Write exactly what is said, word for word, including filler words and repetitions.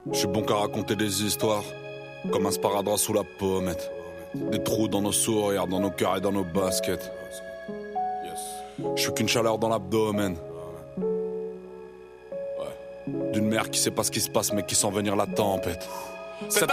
Je suis bon qu'à raconter des histoires, comme un sparadrap sous la pommette. Des trous dans nos sourires, dans nos cœurs et dans nos baskets. Je suis qu'une chaleur dans l'abdomen. Ouais. D'une mer qui sait pas ce qui se passe mais qui sent venir la tempête. Cette